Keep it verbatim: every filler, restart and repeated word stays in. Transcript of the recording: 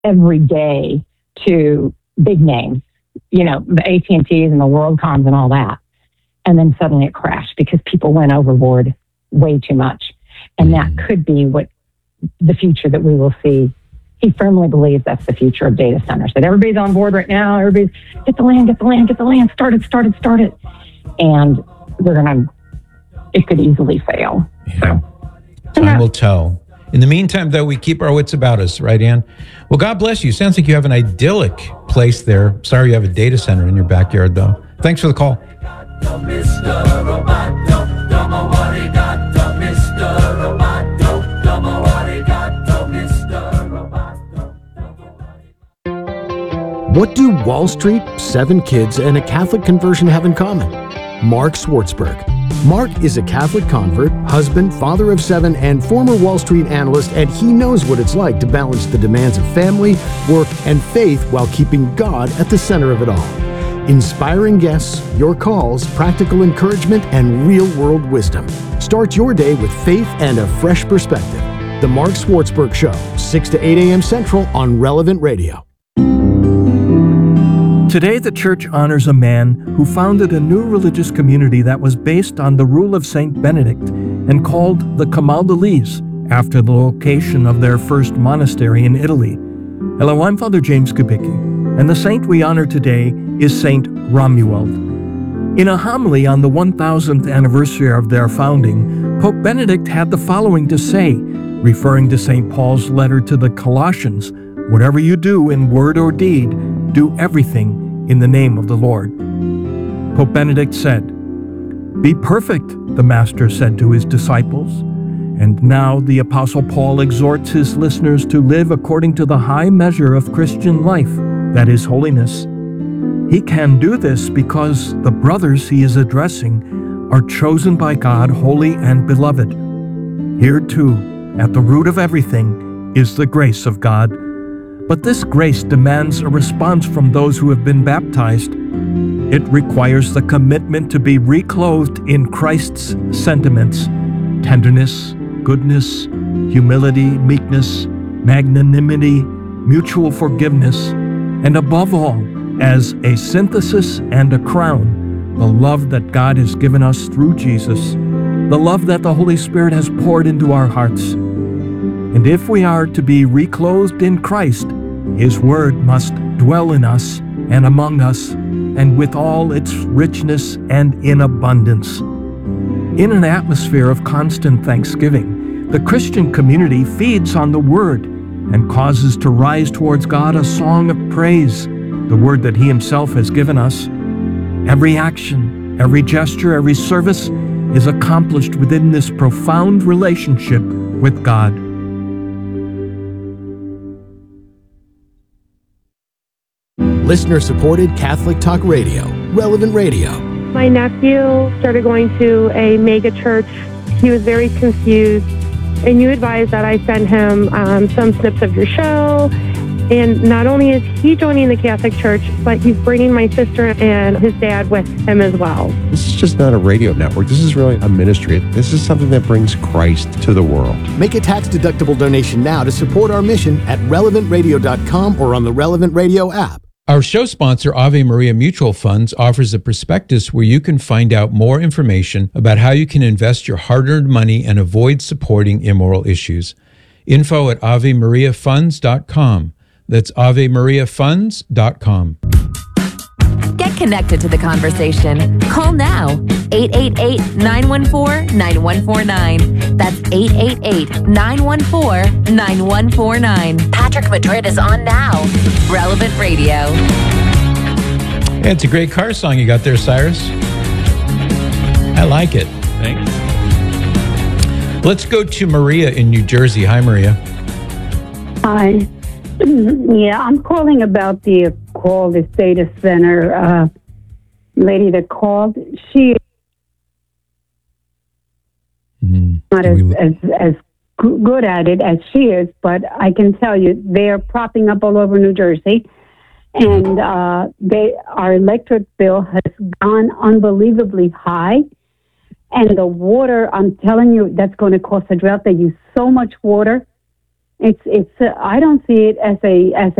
every day to big names, you know, the A T and T's and the WorldComs and all that. And then suddenly it crashed because people went overboard way too much. And that could be what the future that we will see. He firmly believes that's the future of data centers, that everybody's on board right now. Everybody's, get the land, get the land, get the land, start it, start it, start it. And we're going to, it could easily fail. Yeah. So. Time will tell. In the meantime, though, we keep our wits about us, right, Ann? Well, God bless you. Sounds like you have an idyllic place there. Sorry you have a data center in your backyard, though. Thanks for the call. What do Wall Street, seven kids, and a Catholic conversion have in common? Mark Swartzberg. Mark is a Catholic convert, husband, father of seven, and former Wall Street analyst, and he knows what it's like to balance the demands of family, work, and faith while keeping God at the center of it all. Inspiring guests, your calls, practical encouragement, and real-world wisdom. Start your day with faith and a fresh perspective. The Mark Swartzberg Show, six to eight a.m. Central on Relevant Radio. Today, the church honors a man who founded a new religious community that was based on the rule of Saint Benedict and called the Camaldolese, after the location of their first monastery in Italy. Hello, I'm Father James Kubicki, and the saint we honor today is Saint Romuald. In a homily on the one thousandth anniversary of their founding, Pope Benedict had the following to say, referring to Saint Paul's letter to the Colossians, "Whatever you do in word or deed, do everything in the name of the Lord." Pope Benedict said, "Be perfect," the Master said to his disciples. And now the Apostle Paul exhorts his listeners to live according to the high measure of Christian life, that is, holiness. He can do this because the brothers he is addressing are chosen by God, holy and beloved. Here too, at the root of everything, is the grace of God. But this grace demands a response from those who have been baptized. It requires the commitment to be reclothed in Christ's sentiments: tenderness, goodness, humility, meekness, magnanimity, mutual forgiveness, and above all, as a synthesis and a crown, the love that God has given us through Jesus, the love that the Holy Spirit has poured into our hearts. And if we are to be reclothed in Christ, His Word must dwell in us and among us, and with all its richness and in abundance. In an atmosphere of constant thanksgiving, the Christian community feeds on the Word and causes to rise towards God a song of praise, the Word that He Himself has given us. Every action, every gesture, every service is accomplished within this profound relationship with God. Listener-supported Catholic Talk Radio, Relevant Radio. My nephew started going to a mega church. He was very confused, and you advised that I send him um, some snips of your show. And not only is he joining the Catholic Church, but he's bringing my sister and his dad with him as well. This is just not a radio network. This is really a ministry. This is something that brings Christ to the world. Make a tax-deductible donation now to support our mission at relevant radio dot com or on the Relevant Radio app. Our show sponsor, Ave Maria Mutual Funds, offers a prospectus where you can find out more information about how you can invest your hard-earned money and avoid supporting immoral issues. Info at ave maria funds dot com. That's ave maria funds dot com. Get connected to the conversation. Call now. eight eight eight, nine one four, nine one four nine. That's eight eight eight, nine one four, nine one four nine. Patrick Madrid is on now. Relevant Radio. Yeah, it's a great car song you got there, Cyrus. I like it. Thanks. Let's go to Maria in New Jersey. Hi, Maria. Hi. Yeah, I'm calling about the call, this data center uh, lady that called. She mm-hmm. not as, we... as as good at it as she is, but I can tell you they're propping up all over New Jersey, and uh, they our electric bill has gone unbelievably high, and the water. I'm telling you, that's going to cause a drought. They use so much water. It's it's. Uh, I don't see it as a as